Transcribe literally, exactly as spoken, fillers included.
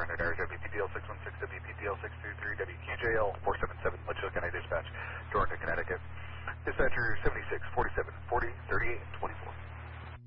surrender area W P D L six one six, W P D L six two three, W Q J L four seven seven, Litchfield County Dispatch, Dorrington, Connecticut. Dispatcher seventy-six, forty-seven, forty, thirty-eight, twenty-four.